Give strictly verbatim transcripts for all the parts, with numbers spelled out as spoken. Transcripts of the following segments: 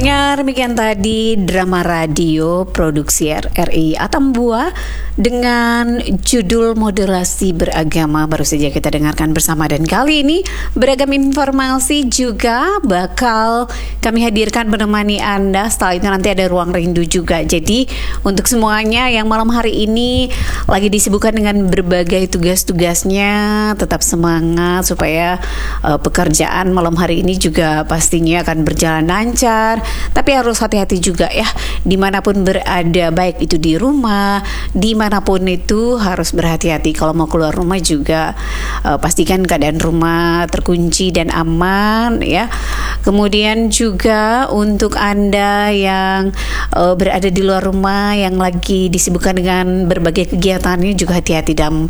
Pendengar, demikian tadi drama radio produksi R R I Atambua dengan judul Moderasi Beragama baru saja kita dengarkan bersama, dan kali ini beragam informasi juga bakal kami hadirkan menemani Anda. Setelah itu nanti ada ruang rindu juga. Jadi untuk semuanya yang malam hari ini lagi disibukkan dengan berbagai tugas-tugasnya, tetap semangat supaya uh, pekerjaan malam hari ini juga pastinya akan berjalan lancar. Tapi harus hati-hati juga ya, dimanapun berada, baik itu di rumah, dimanapun itu harus berhati-hati. Kalau mau keluar rumah juga uh, pastikan keadaan rumah terkunci dan aman ya. Kemudian juga untuk Anda yang uh, berada di luar rumah, yang lagi disibukkan dengan berbagai kegiatannya, juga hati-hati dalam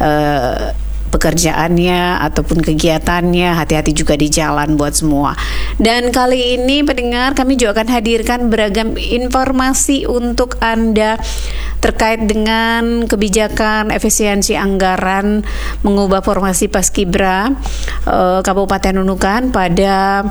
uh, pekerjaannya ataupun kegiatannya, hati-hati juga di jalan buat semua. Dan kali ini pendengar, kami juga akan hadirkan beragam informasi untuk Anda terkait dengan kebijakan efisiensi anggaran mengubah formasi Paskibra eh, Kabupaten Nunukan pada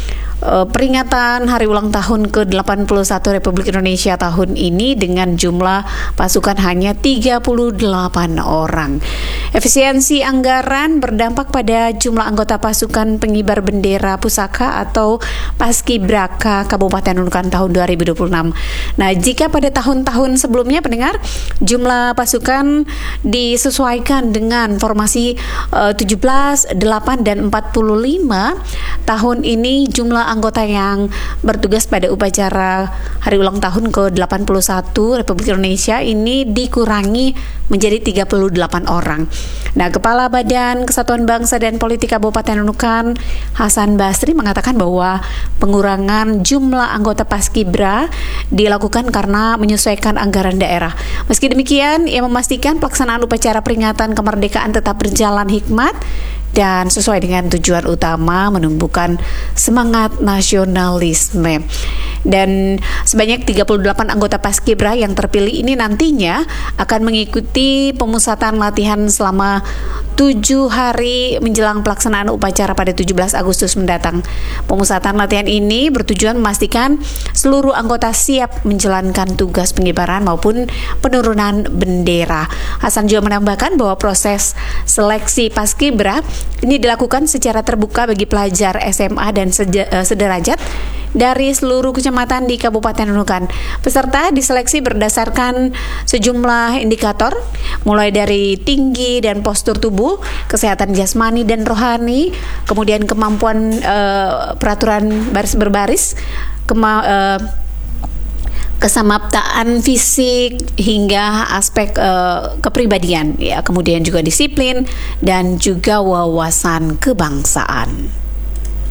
Uh, peringatan hari ulang tahun ke delapan puluh satu Republik Indonesia tahun ini dengan jumlah pasukan hanya tiga puluh delapan orang. Efisiensi anggaran berdampak pada jumlah anggota pasukan pengibar bendera pusaka atau Paskibraka Kabupaten Nunukan tahun dua ribu dua puluh enam. Nah, jika pada tahun-tahun sebelumnya pendengar jumlah pasukan disesuaikan dengan formasi uh, tujuh belas, delapan dan empat puluh lima, tahun ini jumlah anggota yang bertugas pada upacara hari ulang tahun ke delapan puluh satu Republik Indonesia ini dikurangi menjadi tiga puluh delapan orang. Nah, Kepala Badan Kesatuan Bangsa dan Politik Kabupaten Nunukan, Hasan Basri, mengatakan bahwa pengurangan jumlah anggota Paskibra dilakukan karena menyesuaikan anggaran daerah. Meski demikian, ia memastikan pelaksanaan upacara peringatan kemerdekaan tetap berjalan hikmat dan sesuai dengan tujuan utama menumbuhkan semangat nasionalisme. Dan sebanyak tiga puluh delapan anggota Paskibra yang terpilih ini nantinya akan mengikuti pemusatan latihan selama tujuh hari menjelang pelaksanaan upacara pada tujuh belas Agustus mendatang. Pemusatan latihan ini bertujuan memastikan seluruh anggota siap menjalankan tugas pengibaran maupun penurunan bendera. Hasan juga menambahkan bahwa proses seleksi Paskibra ini dilakukan secara terbuka bagi pelajar S M A dan sederajat dari seluruh kecamatan di Kabupaten Nunukan. Peserta diseleksi berdasarkan sejumlah indikator, mulai dari tinggi dan postur tubuh, kesehatan jasmani dan rohani, kemudian kemampuan uh, peraturan baris berbaris, kema- uh, kesamaptaan fisik hingga aspek uh, kepribadian ya, kemudian juga disiplin dan juga wawasan kebangsaan.